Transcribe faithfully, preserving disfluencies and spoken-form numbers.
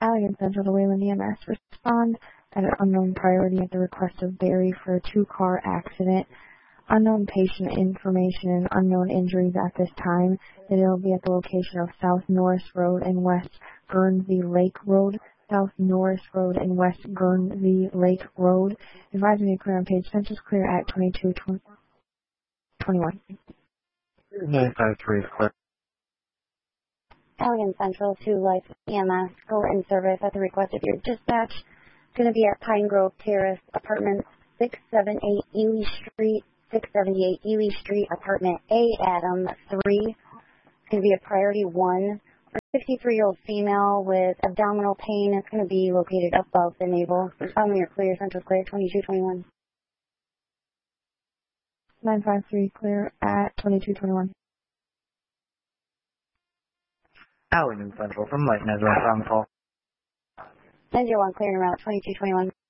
Allegan Central to Wayland E M S. Respond at an unknown priority at the request of Barry for a two-car accident. Unknown patient information and unknown injuries at this time. That it will be at the location of South Norris Road and West Guernsey Lake Road. South Norris Road and West Guernsey Lake Road. Advising me to clear on page Central's clear at twenty-two twenty-one. nine five three is clear. Allegan Central to Life E M S. Go in service at the request of your dispatch. It's going to be at Pine Grove Terrace, apartment six seventy-eight Ely Street. six seventy-eight Ely Street, apartment A, Adam three. It's going to be a priority one. A sixty-three-year-old female with abdominal pain. It's going to be located above the navel. Respond when you're clear. Central clear, twenty-two twenty-one. nine five three clear at twenty-two twenty-one. Allegan Central from Light Nezra on call. nine zero one clear and route twenty-two twenty-one.